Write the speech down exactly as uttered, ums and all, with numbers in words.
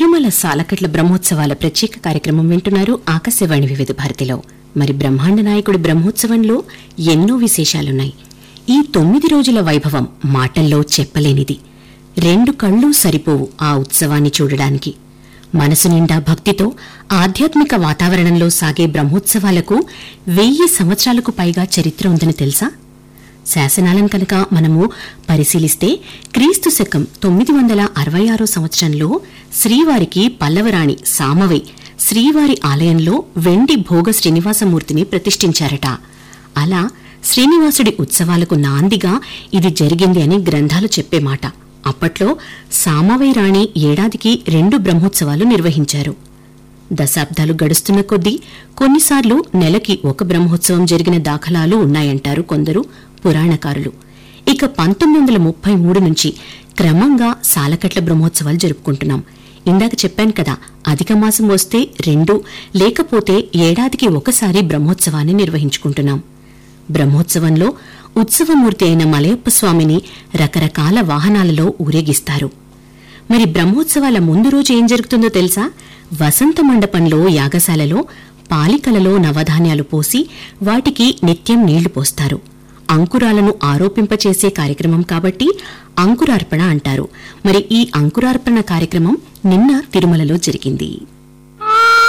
తిరుమల సాలకట్ల బ్రహ్మోత్సవాల ప్రత్యేక కార్యక్రమం వింటున్నారు ఆకాశవాణి వివిధ భారతిలో. మరి బ్రహ్మాండ నాయకుడి బ్రహ్మోత్సవంలో ఎన్నో విశేషాలున్నాయి. ఈ తొమ్మిది రోజుల వైభవం మాటల్లో చెప్పలేనిది. రెండు కళ్ళు సరిపోవు ఆ ఉత్సవాన్ని చూడడానికి. మనసు నిండా భక్తితో ఆధ్యాత్మిక వాతావరణంలో సాగే బ్రహ్మోత్సవాలకు వెయ్యి సంవత్సరాలకు పైగా చరిత్ర ఉందని తెలుసా? శాసనాలను కనుక మనము పరిశీలిస్తే క్రీస్తు శకం తొమ్మిది వందల అరవై ఆరో సంవత్సరంలో శ్రీవారికి పల్లవరాణి సామవై శ్రీవారి ఆలయంలో వెండి భోగ శ్రీనివాసమూర్తిని ప్రతిష్ఠించారట. అలా శ్రీనివాసుడి ఉత్సవాలకు నాందిగా ఇది జరిగింది అని గ్రంథాలు చెప్పే మాట. అప్పట్లో సామవై రాణి ఏడాదికి రెండు బ్రహ్మోత్సవాలు నిర్వహించారు. దశాబ్దాలు గడుస్తున్న కొద్దీ కొన్నిసార్లు నెలకి ఒక బ్రహ్మోత్సవం జరిగిన దాఖలాలు ఉన్నాయంటారు కొందరు పురాణకారులు. ఇక పంతొమ్మిది వందల ముప్పై మూడు నుంచి క్రమంగా సాలకట్ల బ్రహ్మోత్సవాలు జరుపుకుంటున్నాం. ఇందాక చెప్పాను కదా, అధిక మాసం వస్తే రెండు లేకపోతే ఏడాదికి ఒకసారి బ్రహ్మోత్సవాన్ని నిర్వహించుకుంటున్నాం. బ్రహ్మోత్సవంలో ఉత్సవమూర్తి అయిన మలయప్ప స్వామిని రకరకాల వాహనాలలో ఊరేగిస్తారు. మరి బ్రహ్మోత్సవాల ముందు రోజు ఏం జరుగుతుందో తెలుసా? వసంత మండపంలో యాగశాలలో పాలికలలో నవధాన్యాలు పోసి వాటికి నిత్యం నీళ్లు పోస్తారు. అంకురాలను ఆరోపింపచేసే కార్యక్రమం కాబట్టి అంకురార్పణ అంటారు. మరి ఈ అంకురార్పణ కార్యక్రమం నిన్న తిరుమలలో జరిగింది.